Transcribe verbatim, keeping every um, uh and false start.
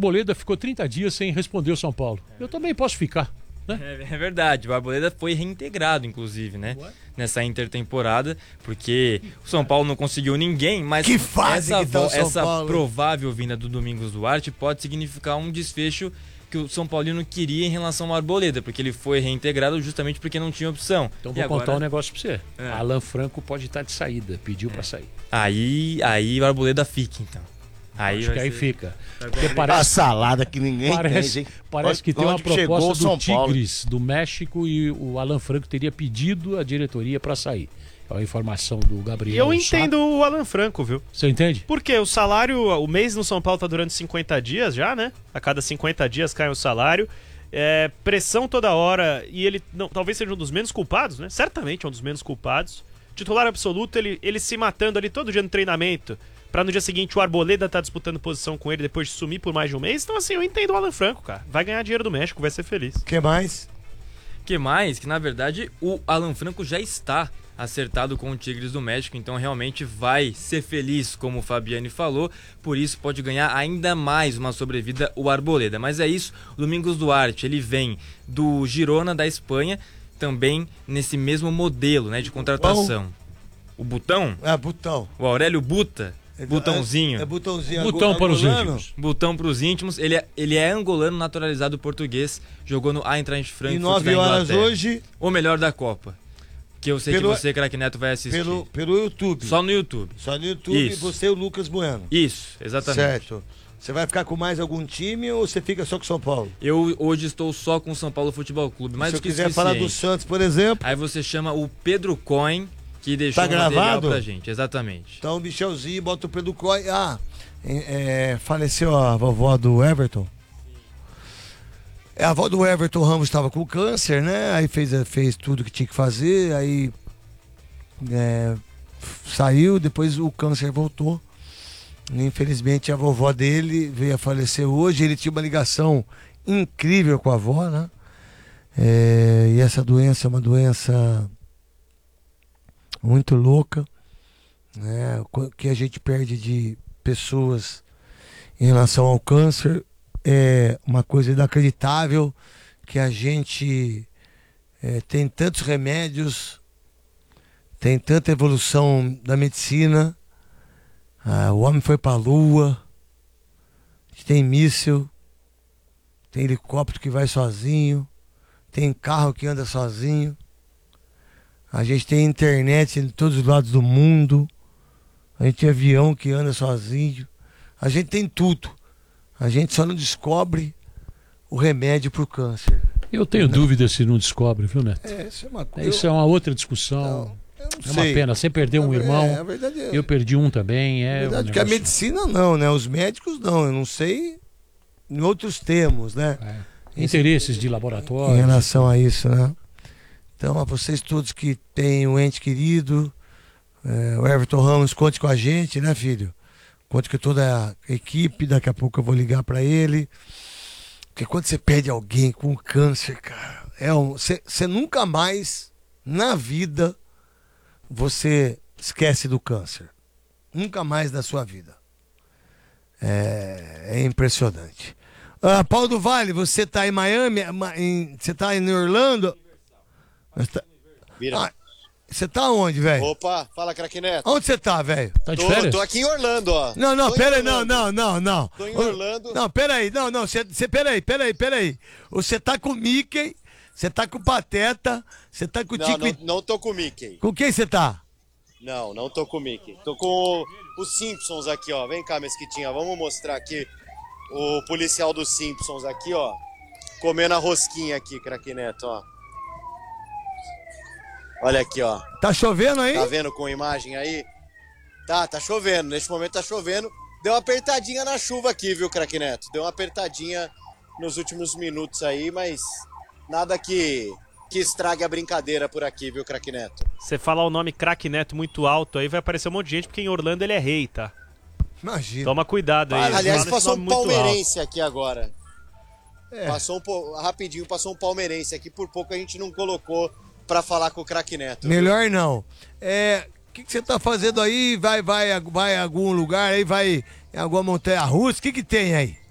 Arboleda ficou trinta dias sem responder o São Paulo. Eu também posso ficar. Né? É, é verdade, o Arboleda foi reintegrado, inclusive, né? Ué? Nessa intertemporada, porque o São Paulo não conseguiu ninguém, mas que fase essa, que tá o São essa Paulo, provável vinda do Domingos Duarte pode significar um desfecho que o São Paulino queria em relação ao Arboleda, porque ele foi reintegrado justamente porque não tinha opção. Então e vou agora... contar um negócio pra você. É. Alan Franco pode estar de saída, pediu é. pra sair. Aí, aí o Arboleda fica, então. Aí Acho que aí ser... fica. Porque parece... A salada que ninguém parece, entende, parece que tem uma proposta do Tigres, do México, e o Alan Franco teria pedido a diretoria para sair. É uma informação do Gabriel. Eu entendo Sá. o Alan Franco, viu? Você entende? Porque o salário, o mês no São Paulo tá durando cinquenta dias já, né? A cada cinquenta dias cai o salário. É, pressão toda hora, e ele não, talvez seja um dos menos culpados, né? Certamente é um dos menos culpados. Titular absoluto, ele, ele se matando ali todo dia no treinamento, pra no dia seguinte o Arboleda tá disputando posição com ele depois de sumir por mais de um mês. Então assim, eu entendo o Alan Franco, cara. Vai ganhar dinheiro do México, vai ser feliz. O que mais? que mais? Que na verdade o Alan Franco já está acertado com o Tigres do México, então realmente vai ser feliz, como o Fabiani falou, por isso pode ganhar ainda mais uma sobrevida o Arboleda. Mas é isso, o Domingos Duarte, ele vem do Girona da Espanha, também nesse mesmo modelo, né, de contratação. O Butão? É, Butão. O Aurélio Buta. Butãozinho. É, é botãozinho. Butão para os íntimos. Butão para os íntimos. Ele é, ele é angolano, naturalizado português. Jogou no Eintracht Frankfurt. E nove horas hoje. O melhor da Copa. Que eu sei pelo, que você, Craque Neto, vai assistir. Pelo, pelo YouTube. Só no YouTube. Só no YouTube. Isso. E você e o Lucas Bueno. Isso, exatamente. Certo. Você vai ficar com mais algum time ou você fica só com São Paulo? Eu hoje estou só com o São Paulo Futebol Clube. Mais Se do eu que quiser falar do Santos, por exemplo. Aí você chama o Pedro Cohen, que deixou tá um material gravado pra gente. Exatamente. Então o Michelzinho bota o Pedro Cohen. Ah, é, faleceu a vovó do Everton. A avó do Everton Ramos estava com câncer, né? Aí fez, fez tudo que tinha que fazer, aí é, saiu, depois o câncer voltou. Infelizmente a vovó dele veio a falecer hoje. Ele tinha uma ligação incrível com a avó, né? É, e essa doença é uma doença muito louca, né? Que a gente perde de pessoas em relação ao câncer é uma coisa inacreditável, que a gente é, tem tantos remédios, tem tanta evolução da medicina. Ah, o homem foi para a lua, tem míssil, tem helicóptero que vai sozinho, tem carro que anda sozinho, a gente tem internet em todos os lados do mundo, a gente tem avião que anda sozinho, a gente tem tudo, a gente só não descobre o remédio para o câncer. Eu tenho não. dúvida se não descobre, viu, Neto? É, isso é uma coisa. Isso é uma outra discussão. Não. É uma sei. pena, você perdeu um irmão, é, verdade, é. eu perdi um também. É verdade, um que a medicina não, né? Os médicos não, eu não sei em outros termos, né? É. Interesses de laboratório. Em relação a isso, né? Então, a vocês todos que têm um ente querido, é, o Everton Ramos, conte com a gente, né, filho? Conte com toda a equipe, daqui a pouco eu vou ligar para ele. Porque quando você perde alguém com câncer, cara, é um, você nunca mais na vida você esquece do câncer. Nunca mais na sua vida. É, é impressionante. Ah, Paulo do Vale, você está em Miami? Em, você está em Orlando? Tá, ah, você tá onde, velho? Opa, fala, Craque Neto. Onde você tá, velho? Tá de tô, férias? Tô aqui em Orlando, ó. Não, não, tô pera aí, não, não, não, não. Tô em Orlando. Não, pera aí, não, não, você, pera aí, pera aí, pera aí. Você tá com o Mickey, você tá com o Pateta, você tá com o não, Tico... Não, não tô com o Mickey. Com quem você tá? Não, não tô com o Mickey. Tô com os Simpsons aqui, ó. Vem cá, Mesquitinha, vamos mostrar aqui o policial dos Simpsons aqui, ó. Comendo a rosquinha aqui, Craque Neto, ó. Olha aqui, ó. Tá chovendo aí? Tá vendo com imagem aí? Tá, tá chovendo. Neste momento tá chovendo. Deu uma apertadinha na chuva aqui, viu, Craque Neto? Deu uma apertadinha nos últimos minutos aí, mas nada que, que estrague a brincadeira por aqui, viu, Craque Neto? Você falar o nome Craque Neto muito alto aí, vai aparecer um monte de gente, porque em Orlando ele é rei, tá? Imagina. Toma cuidado aí. Aliás, passou um palmeirense alto. aqui agora. É. Passou um, rapidinho, passou um palmeirense aqui. Por pouco a gente não colocou pra falar com o Craque Neto. Melhor não. É, o que, que você tá fazendo aí? Vai, vai, vai em algum lugar aí? Vai em alguma montanha russa? O que que tem aí?